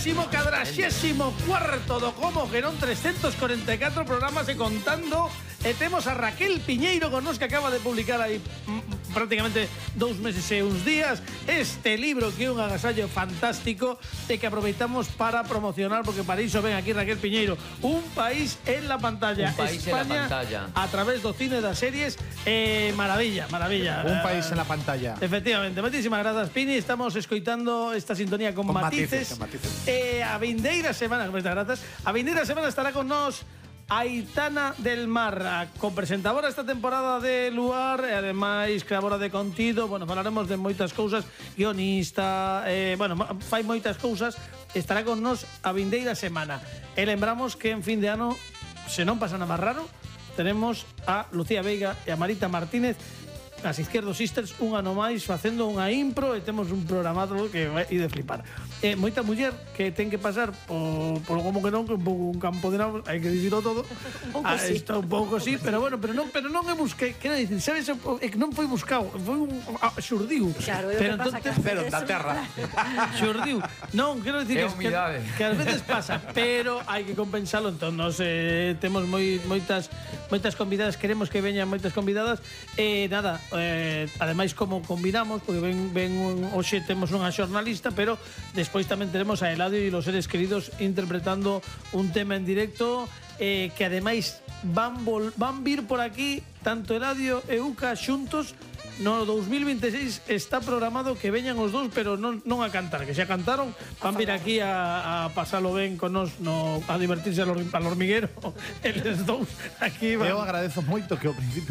4º do Como que non 344 programas e contando. E temos a Raquel Piñeiro con nos que acaba de publicar aí prácticamente 2 meses e uns días este libro que é un agasallo fantástico e que aproveitamos para promocionar, porque para iso ven aquí Raquel Piñeiro. Un país en la pantalla. Un país España en la pantalla. a través do cine das series. Maravilla, maravilla. Un país en la pantalla. Efectivamente, moitísimas grazas, Pini. Estamos escoitando esta sintonía con matices. Con matices. A vindeira semana, moitas grazas. A vindeira semana estará con nós Aitana del Mar, a copresentadora esta temporada de Luar e ademais creadora de contido. Bueno, falaremos de moitas cousas, guionista, fai moitas cousas. Estará con nós a vindeira semana. E lembramos que en fin de ano, se non pasa nada raro, tenemos a Lucía Veiga e a Marita Martínez, as Izquierdo Sisters, un ano máis facendo unha impro, e temos un programado que vai de flipar. Moita muller que ten que pasar por como que non, que un pouco un campo de nabos, hai que dicirlo todo. Sí. Está un pouco sí, pero bueno, pero non é busque, quero dicir, sabes, é que non foi buscado, foi un xurdiu. Claro, é o pero que pasa que Pero da terra. xurdiu. Non, quero dicir É humidade. que ás veces pasa, pero hai que compensalo. Entón, nos temos moitas convidadas, queremos que veñan moitas convidadas. Nada, ademais como combinamos, porque hoxe temos unha xornalista, pero despois tamén tenemos a Eladio e los seres queridos interpretando un tema en directo, que ademais van vir por aquí tanto Eladio e Uca xuntos. No 2026 está programado que veñan os dous, pero non a cantar, que xa cantaron, van vir aquí a pasalo ben con nos, a divertirse al hormiguero. Eles dous aquí van. Eu agradezo moito que ao principio